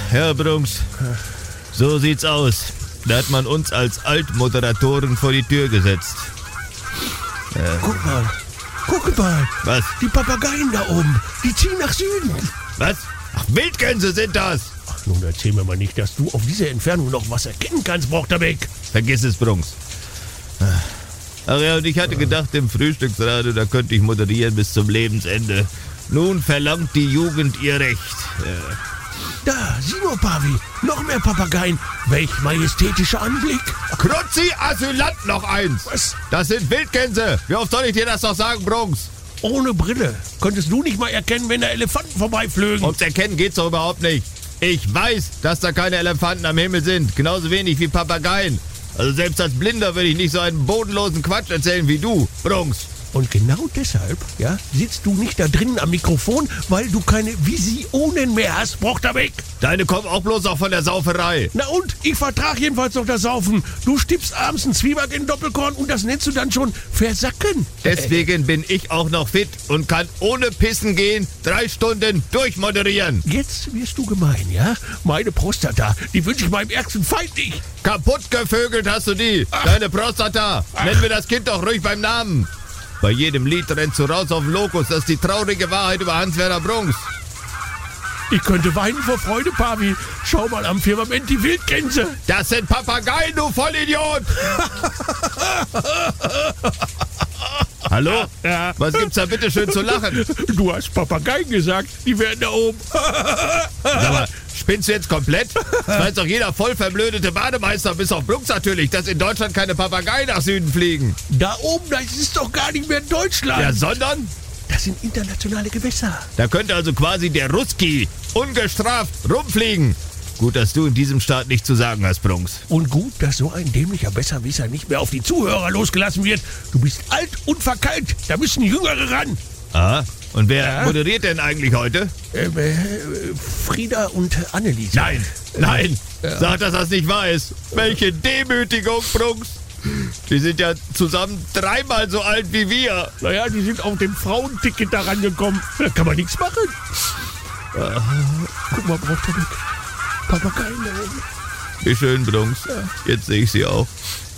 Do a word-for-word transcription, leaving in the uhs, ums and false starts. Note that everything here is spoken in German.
Ja, Brunks, so sieht's aus. Da hat man uns als Altmoderatoren vor die Tür gesetzt. Äh. Guck mal, guck mal. Was? Die Papageien da oben, die ziehen nach Süden. Was? Ach, Wildgänse sind das. Ach, nun erzähl mir mal nicht, dass du auf dieser Entfernung noch was erkennen kannst, Brochterbeck. Vergiss es, Brunks. Ach ja, und ich hatte gedacht, im Frühstücksradio, da könnte ich moderieren bis zum Lebensende. Nun verlangt die Jugend ihr Recht. Äh. Da, sieh nur, Pavi, noch mehr Papageien. Welch majestätischer Anblick. Kruzzi, Asylant, noch eins. Was? Das sind Wildgänse. Wie oft soll ich dir das noch sagen, Brunks? Ohne Brille. Könntest du nicht mal erkennen, wenn da Elefanten vorbeiflögen? Ums Erkennen geht's doch überhaupt nicht. Ich weiß, dass da keine Elefanten am Himmel sind. Genauso wenig wie Papageien. Also selbst als Blinder würde ich nicht so einen bodenlosen Quatsch erzählen wie du, Brunks. Und genau deshalb, ja, sitzt du nicht da drinnen am Mikrofon, weil du keine Visionen mehr hast, Brochterbeck. Deine kommen auch bloß auch von der Sauferei. Na und? Ich vertrag jedenfalls noch das Saufen. Du stippst abends einen Zwieback in Doppelkorn und das nennst du dann schon versacken. Deswegen bin ich auch noch fit und kann ohne Pissen gehen drei Stunden durchmoderieren. Jetzt wirst du gemein, ja? Meine Prostata, die wünsche ich meinem ärgsten Feind nicht. Kaputt gevögelt hast du die. Ach. Deine Prostata. Ach. Nennen wir das Kind doch ruhig beim Namen. Bei jedem Lied rennst du raus auf den Lokus. Das ist die traurige Wahrheit über Hans-Werner Brunks. Ich könnte weinen vor Freude, Pavi. Schau mal am Firmament die Wildgänse. Das sind Papageien, du Vollidiot! Hallo? Ja. Was gibt's da bitte schön zu lachen? Du hast Papageien gesagt, die werden da oben. Sag mal, spinnst du jetzt komplett? Das weiß doch jeder voll verblödete Bademeister, bis auf Brunks natürlich, dass in Deutschland keine Papageien nach Süden fliegen. Da oben, das ist doch gar nicht mehr Deutschland. Ja, sondern? Das sind internationale Gewässer. Da könnte also quasi der Ruski ungestraft rumfliegen. Gut, dass du in diesem Staat nichts zu sagen hast, Brunks. Und gut, dass so ein dämlicher Besserwisser nicht mehr auf die Zuhörer losgelassen wird. Du bist alt und verkeilt. Da müssen Jüngere ran. Ah, und wer ja? moderiert denn eigentlich heute? Ähm, äh, Frieda und Anneliese. Nein, nein, ja. Sag, dass das nicht wahr ist. Welche Demütigung, Brunks. Die sind ja zusammen dreimal so alt wie wir. Naja, die sind auf dem Frauenticket da rangekommen. Da kann man nichts machen. Ah, guck mal, Brochterbeck. Papageien da oben. Wie schön, Brunks. Ja. Jetzt sehe ich sie auch.